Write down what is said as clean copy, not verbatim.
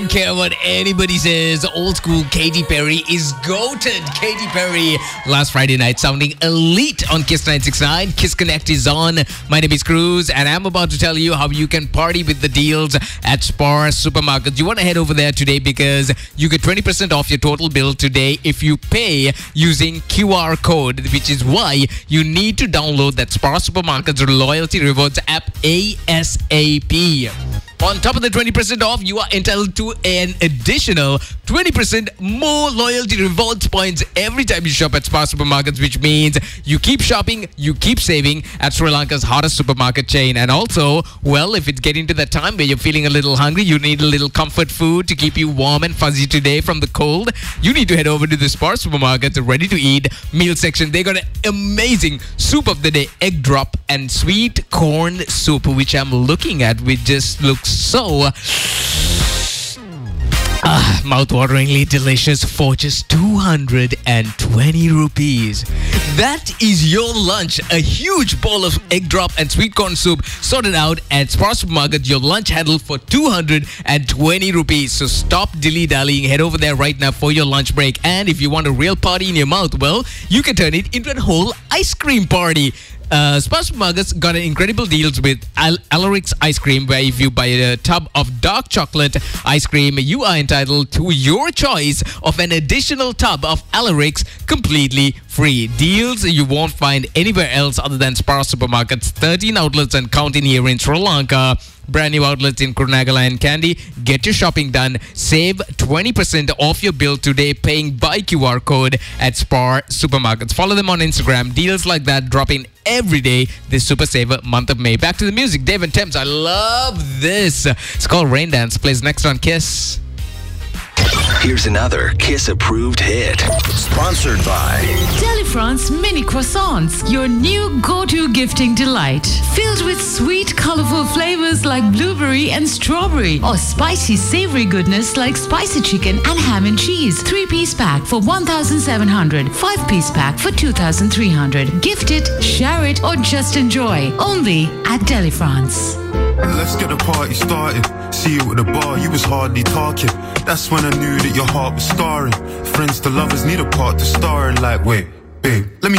Care what anybody says, old school Katy Perry is goated. Katy Perry last Friday night sounding elite on Kiss 969. Kiss Connect is on. My name is Cruz and I'm about to tell you how you can party with the deals at Spar Supermarkets. You want to head over there today because you get 20% off your total bill today if you pay using QR code, which is why you need to download that Spar Supermarkets Loyalty Rewards app ASAP. On top of the 20% off, you are entitled to an additional 20% more loyalty rewards points every time you shop at Spar Supermarkets, which means you keep shopping, you keep saving at Sri Lanka's hottest supermarket chain. And also, well, if it's getting to that time where you're feeling a little hungry, you need a little comfort food to keep you warm and fuzzy today from the cold, you need to head over to the Spar Supermarket's ready-to-eat meal section. They got an amazing soup of the day, egg drop and sweet corn soup, which I'm looking at, which just looks so mouth-wateringly delicious for just 220 rupees. That is your lunch. A huge bowl of egg drop and sweet corn soup sorted out at Spar Supermarket. Your lunch handled for 220 rupees. So stop dilly-dallying. Head over there right now for your lunch break. And if you want a real party in your mouth, well, you can turn it into a whole ice cream party. Spar Supermarkets got an incredible deals with Alarix ice cream, where if you buy a tub of dark chocolate ice cream, you are entitled to your choice of an additional tub of Alarix completely free. Deals you won't find anywhere else other than Spar Supermarkets. 13 outlets and counting here in Sri Lanka. Brand new outlets in Kurunegala and Kandy. Get your shopping done. Save 20% off your bill today paying by QR code at Spar Supermarkets. Follow them on Instagram. Deals like that dropping every day this Super Saver month of May. Back to the music. Dave and Thames. I love this. It's called Rain Dance. Plays next on Kiss. Here's another Kiss-approved hit. Sponsored by Delifrance Mini Croissants, your new go-to gifting delight. Filled with sweet, colorful flavors like blueberry and strawberry, or spicy, savory goodness like spicy chicken and ham and cheese. 3-piece pack for 1,700, 5-piece pack for 2,300. Gift it, share it, or just enjoy. Only at Delifrance. Let's get the party started. See you at the bar, you was hardly talking. That's when I knew that your heart was scarring. Friends to lovers need a part to star in. Like, wait, babe, let me